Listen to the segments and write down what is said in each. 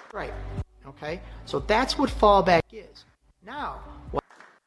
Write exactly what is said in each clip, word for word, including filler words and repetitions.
Right. Okay? So that's what fallback is. Now, what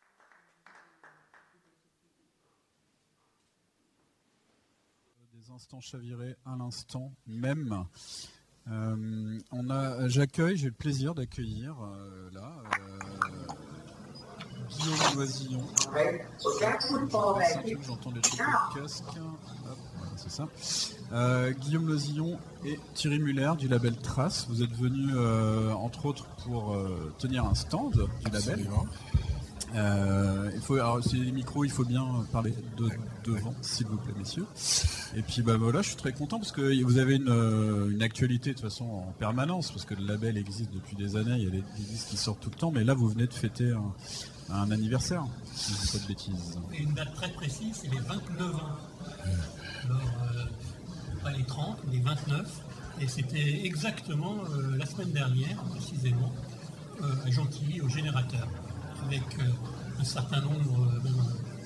des instants chavirés à l'instant même. Euh, on a, j'accueille, j'ai le plaisir d'accueillir euh, là euh, Guillaume Loisillon. right? So that's what fallback is. J'entends les trucs de casque. Hop, voilà, c'est ça. Euh, Guillaume Loisillon et Thierry Muller du label Trace. Vous êtes venus euh, entre autres pour euh, tenir un stand du label. Absolument. Euh, il faut, alors, c'est les micros, il faut bien parler de, devant, s'il vous plaît, messieurs. Et puis bah voilà, je suis très content parce que vous avez une, une actualité de toute façon en permanence, parce que le label existe depuis des années, il y a des, des disques qui sortent tout le temps, mais là vous venez de fêter un, un anniversaire, si je ne dis pas de bêtises. Et une date très précise, c'est les vingt-neuf ans. Alors, euh, pas les trente, les vingt-neuf. Et c'était exactement euh, la semaine dernière, précisément, euh, à Gentilly, au Générateur, avec euh, un certain nombre... Euh, même,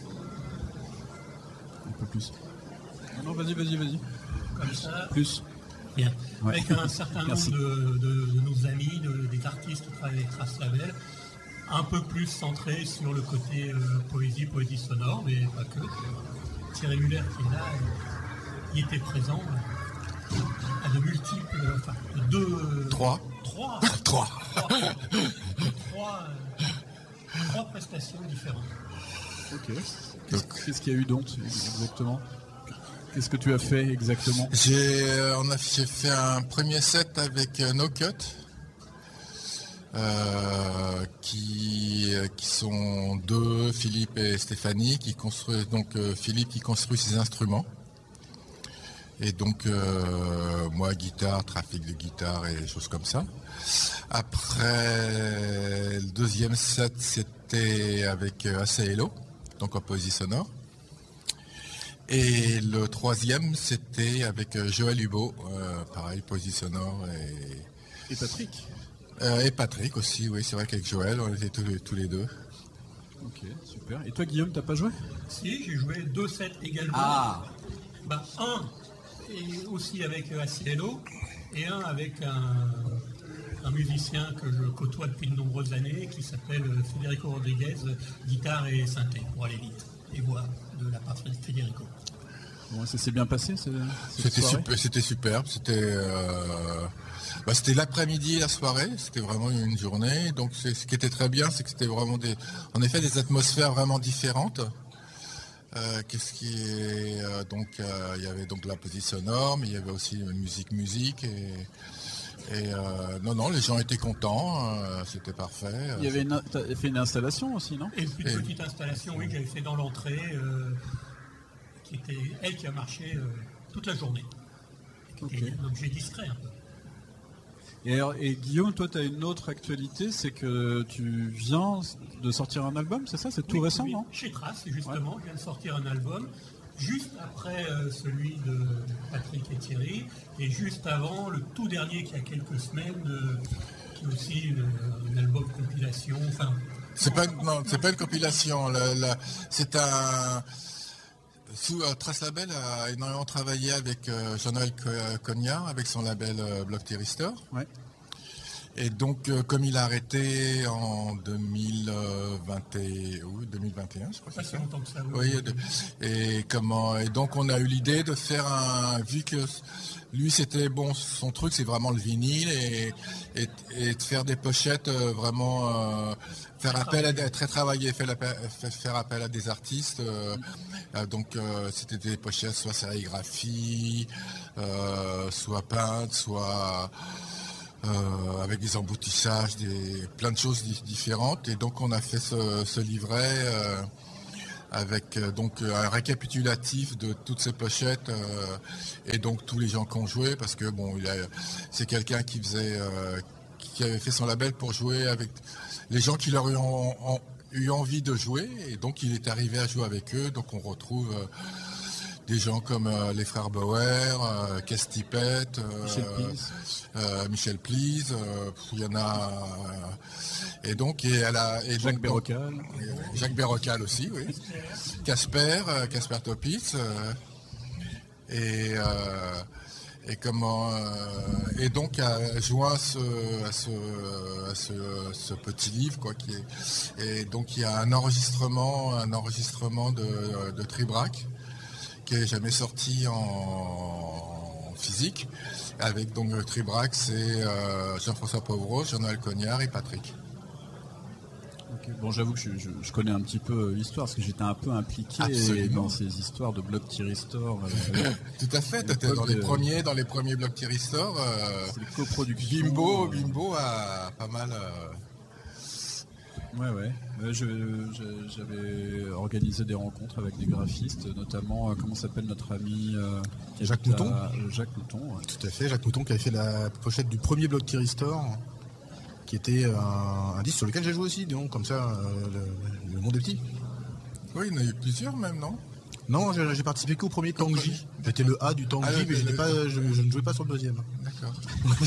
un peu plus. Non, non, vas-y, vas-y, vas-y. Comme ça. Plus. Bien. Ouais. Avec un certain nombre de, de, de nos amis, de, des artistes qui travaillent avec Trace Label, un peu plus centrés sur le côté euh, poésie, poésie sonore, mais pas que. Thierry Muller qui est là, il était présent à de multiples, enfin, de deux... Trois. Trois. Trois. Trois, trois, euh, trois prestations différentes. Ok. Qu'est-ce, qu'est-ce qu'il y a eu donc exactement? Qu'est-ce que tu as fait exactement? J'ai, euh, on a, j'ai fait un premier set avec euh, No Cut, euh, qui, euh, qui sont deux, Philippe et Stéphanie, qui construisent donc euh, Philippe qui construit ses instruments. Et donc euh, moi guitare, trafic de guitare et des choses comme ça. Après le deuxième set c'était avec euh, A C L O, donc en poésie sonore. Et le troisième, c'était avec Joël Hubo, euh, pareil, poésie sonore. Et, et Patrick euh, Et Patrick aussi, oui, c'est vrai qu'avec Joël, on était tous les, tous les deux. Ok, super. Et toi, Guillaume, t'as pas joué? Si, j'ai joué deux sets également. Ah bah, un, et aussi avec A C L O, et un avec un, un musicien que je côtoie depuis de nombreuses années, qui s'appelle Federico Rodriguez, guitare et synthé, pour aller vite, et voix de la part de Federico. Bon, ça s'est bien passé, c'est, c'était, super, c'était superbe, c'était, euh, bah, c'était l'après-midi et la soirée, c'était vraiment une journée, donc c'est, ce qui était très bien, c'est que c'était vraiment des, en effet des atmosphères vraiment différentes. Euh, qu'est-ce qui est euh, donc euh, il y avait donc la poésie sonore, mais il y avait aussi musique musique et, et euh, non non les gens étaient contents, euh, c'était parfait. Il y avait une, t'as fait une installation aussi, non? Et une et... petite installation, oui, que j'avais fait dans l'entrée, euh, qui était elle qui a marché euh, toute la journée. Qui était un objet discret un peu. Et, alors, et Guillaume, toi, tu as une autre actualité, c'est que tu viens de sortir un album, c'est ça? C'est tout oui, récent, oui. non? Chez Trace, justement, ouais. Je viens de sortir un album, juste après euh, celui de Patrick et Thierry, et juste avant le tout dernier, qui a quelques semaines, euh, qui est aussi une, un album compilation. Enfin, c'est pas, non, c'est pas une compilation, la, la, c'est un... Sous euh, Trace Label a énormément travaillé avec euh, Jean-Noël Cognard, avec son label euh, Block Terry Store. Ouais. Et donc, euh, comme il a arrêté en deux mille vingt et, oui, deux mille vingt et un, je crois. Pas si longtemps que ça. Oui. oui de, et comment Et donc, on a eu l'idée de faire un, vu que lui, c'était bon, son truc, c'est vraiment le vinyle et, et, et de faire des pochettes euh, vraiment. Euh, Faire appel à des, très travaillé, faire appel, faire appel à des artistes. Euh, euh, donc euh, c'était des pochettes soit sérigraphie, euh, soit peintes, soit euh, avec des emboutissages, des plein de choses di- différentes. Et donc on a fait ce, ce livret euh, avec euh, donc un récapitulatif de toutes ces pochettes euh, et donc tous les gens qui ont joué parce que bon, il a, c'est quelqu'un qui faisait, euh, qui avait fait son label pour jouer avec les gens qui leur ont, ont eu envie de jouer, et donc il est arrivé à jouer avec eux. Donc on retrouve euh, des gens comme euh, les frères Bauer, euh, Cass Tippett, euh, Michel Please, euh, Michel Please, euh, il y en a, euh, et donc et elle a et Jacques donc, Berrocal, et Jacques Berrocal aussi, oui, Casper, Casper Topitz, euh, et euh, Et comment euh, et donc a joint ce, à ce à ce, ce petit livre quoi qui est et donc il y a un enregistrement un enregistrement de, de Tribrac qui est jamais sorti en, en physique avec donc Tribrac c'est euh, Jean-François Pauvreau, Jean-Noël Cognard et Patrick. Okay. Bon, j'avoue que je, je, je connais un petit peu l'histoire parce que j'étais un peu impliqué Absolument. dans ces histoires de Bloc Thierry Store. Euh, Tout à fait, tu étais dans les de... premiers, dans les premiers Bloc Thierry Store. Euh, C'est les coproductions. Bimbo, Bimbo a pas mal. Euh... Ouais, ouais. Euh, je, je, j'avais organisé des rencontres avec des graphistes, notamment euh, comment s'appelle notre ami euh, Jacques Mouton. À, Jacques Mouton. Ouais. Tout à fait, Jacques Mouton qui avait fait la pochette du premier Bloc Thierry Store. Qui était un, un disque sur lequel j'ai joué aussi, donc comme ça, euh, le, le monde est petit. Oui, il y en a eu plusieurs même, non? Non, j'ai, j'ai participé qu'au premier Tangy. J'étais le A du Tangy, ah, mais je, pas, je, je ne jouais pas sur le deuxième. D'accord.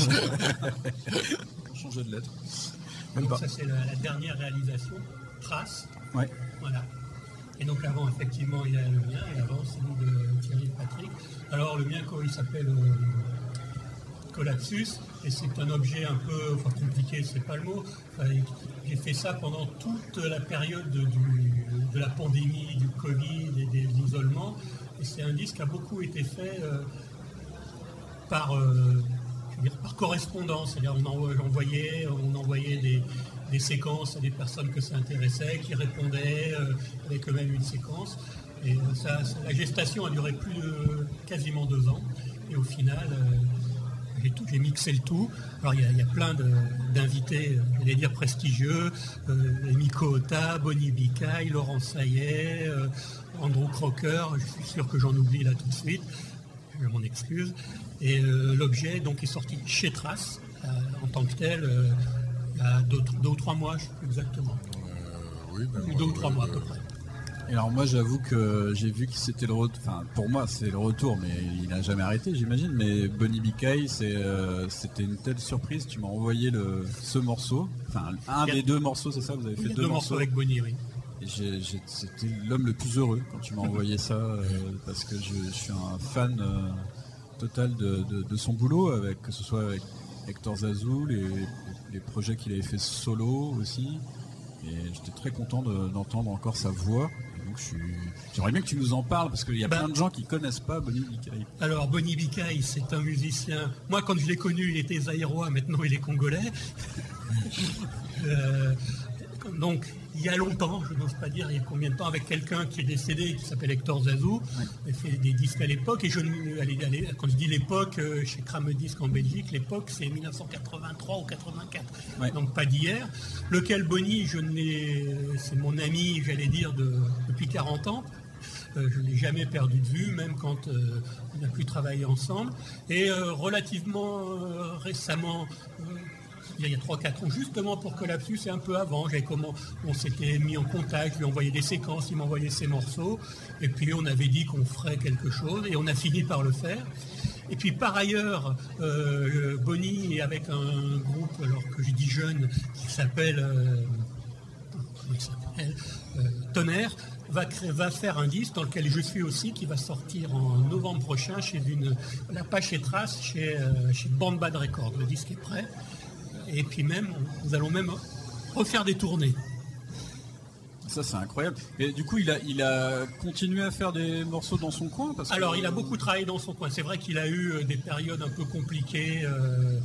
Changer de lettre. Même donc pas. Ça c'est la, la dernière réalisation, Trace. Ouais. Voilà. Et donc avant, effectivement, il y a le mien, et avant, celui de Thierry et Patrick. Alors le mien, quand il s'appelle... Euh, Collapsus, et c'est un objet un peu enfin, compliqué, c'est pas le mot. Enfin, j'ai fait ça pendant toute la période du, de la pandémie, du Covid et de l'isolement. Et c'est un disque qui a beaucoup été fait euh, par, euh, je veux dire, par correspondance. C'est-à-dire on envoyait, on envoyait des, des séquences à des personnes que ça intéressait, qui répondaient euh, avec eux-mêmes une séquence. Et euh, ça, ça, la gestation a duré plus de quasiment deux ans. Et au final... Euh, J'ai, tout, j'ai mixé le tout. Alors il y a, il y a plein de, d'invités, j'allais dire prestigieux, euh, Miko Ota, Bonnie Bicaille, Laurent Saillet, euh, Andrew Crocker, je suis sûr que j'en oublie là tout de suite, je m'en excuse. Et euh, l'objet donc est sorti chez Trace euh, en tant que tel euh, il y a deux, deux ou trois mois, je sais plus exactement. Euh, oui, ben deux moi, ou trois euh, mois à peu près. Et alors moi j'avoue que j'ai vu que c'était le retour, enfin pour moi c'est le retour, mais il n'a jamais arrêté j'imagine, mais Bonnie Bicaille c'est, euh, c'était une telle surprise, tu m'as envoyé le, ce morceau, enfin un des deux morceaux c'est ça, vous avez fait deux, deux morceaux avec Bonnie, oui. Et j'ai, j'ai, c'était l'homme le plus heureux quand tu m'as envoyé ça, euh, parce que je, je suis un fan euh, total de, de, de son boulot, avec, que ce soit avec Hector Zazou, les, les projets qu'il avait fait solo aussi, et j'étais très content de, d'entendre encore sa voix. Donc je suis... J'aimerais bien que tu nous en parles parce qu'il y a ben, plein de gens qui ne connaissent pas Bonnie Bicaille. Alors Bonnie Bicaille, c'est un musicien. Moi, quand je l'ai connu, il était zaïrois, maintenant il est congolais. euh, donc il y a longtemps, je n'ose pas dire il y a combien de temps, avec quelqu'un qui est décédé, qui s'appelle Hector Zazou, ouais. Il fait des disques à l'époque, et je, allez, allez, quand je dis l'époque, euh, chez Crame Disque en Belgique, l'époque c'est dix-neuf cent quatre-vingt-trois ou quatre-vingt-quatre, ouais. Donc pas d'hier. Lequel Bonnie, je n'ai, c'est mon ami, j'allais dire, de, depuis quarante ans. Euh, je ne l'ai jamais perdu de vue, même quand euh, on a pu travailler ensemble. Et euh, relativement euh, récemment, euh, il y a trois quatre ans, justement pour Collapsus, et un peu avant, j'avais comment, on s'était mis en contact, je lui envoyais des séquences, il m'envoyait ses morceaux, et puis on avait dit qu'on ferait quelque chose, et on a fini par le faire. Et puis par ailleurs, euh, Bonnie est avec un groupe, alors que j'ai dit jeune, qui s'appelle, euh, comment il s'appelle euh, Tonnerre, va, créer, va faire un disque dans lequel je suis aussi, qui va sortir en novembre prochain chez une, la page chez Trace, chez, euh, chez Band Bad Records. Le disque est prêt. Et puis même, nous allons même refaire des tournées. Ça c'est incroyable. Et du coup, il a, il a continué à faire des morceaux dans son coin parce Alors, que... il a beaucoup travaillé dans son coin. C'est vrai qu'il a eu des périodes un peu compliquées. Euh,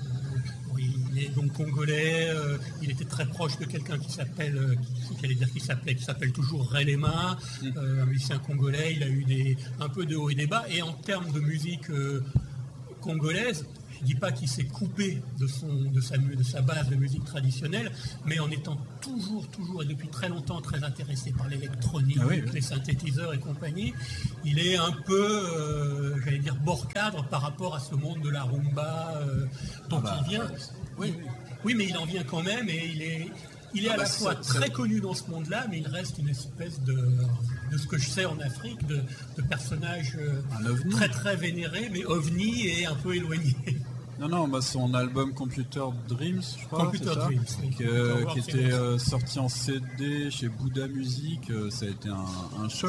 il est donc congolais. Euh, il était très proche de quelqu'un qui s'appelle, euh, qui, qui, dire, qui s'appelait, qui s'appelle toujours Ray Lema, mmh. euh, un musicien congolais. Il a eu des, un peu de haut et des bas. Et en termes de musique euh, congolaise, je ne dis pas qu'il s'est coupé de, son, de, sa, de sa base de musique traditionnelle, mais en étant toujours, toujours et depuis très longtemps très intéressé par l'électronique, ah oui, oui. les synthétiseurs et compagnie, il est un peu, euh, j'allais dire, bord cadre par rapport à ce monde de la rumba euh, dont ah bah, il vient. Ouais. Oui, oui. oui, mais il en vient quand même et il est... Il est ah à bah la fois très ça... connu dans ce monde-là, mais il reste une espèce de, de ce que je sais en Afrique, de, de personnage très très vénéré, mais ovni et un peu éloigné. Non, non, bah son album Computer Dreams, je crois, Computer c'est ça Dreams, oui. qui, euh, qui était euh, sorti en C D chez Bouddha Music, euh, ça a été un, un choc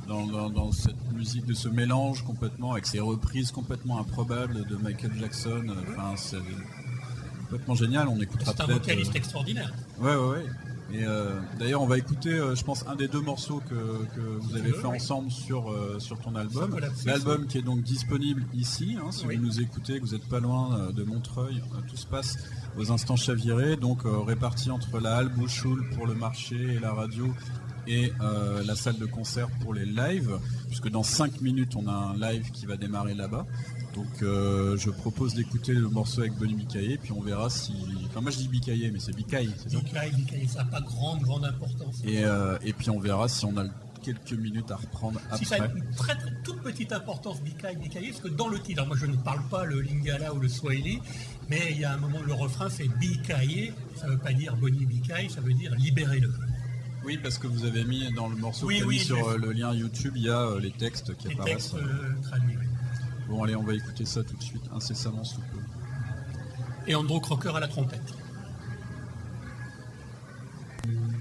dans, dans, dans cette musique, de ce mélange complètement, avec ces reprises complètement improbables de Michael Jackson. Enfin, c'est complètement génial. On écoutera C'est un peut-être, vocaliste euh... extraordinaire. Ouais, ouais, ouais. Et euh, d'ailleurs, on va écouter, euh, je pense, un des deux morceaux que, que vous avez fait ensemble sur, euh, sur ton album. L'album qui est donc disponible ici, hein, si oui. vous nous écoutez, que vous n'êtes pas loin euh, de Montreuil. Euh, tout se passe aux Instants Chavirés, donc euh, réparti entre la Halle Bouchoul pour le marché et la radio, et euh, la salle de concert pour les lives, puisque dans cinq minutes, on a un live qui va démarrer là-bas. Donc euh, je propose d'écouter le morceau avec Bonnie Bicaillé, puis on verra si... Enfin moi je dis Bicaillé, mais c'est Bicaille, c'est ça ? Bicaille, Bicaillé, ça n'a pas grande, grande importance. Et, euh, et puis on verra si on a quelques minutes à reprendre après. Si ça a une très, très toute petite importance, Bicaille, Bicaillé, parce que dans le titre, alors moi je ne parle pas le Lingala ou le Swahili, mais il y a un moment où le refrain c'est Bicaillé, ça ne veut pas dire Bonnie Bicaille, ça veut dire libérez-le. Oui, parce que vous avez mis dans le morceau oui, que oui, mis sur le lien YouTube, il y a euh, les textes qui les apparaissent. Les textes euh, traduits, oui. Bon, allez, on va écouter ça tout de suite, incessamment sous peu. Et Andrew Crocker à la trompette.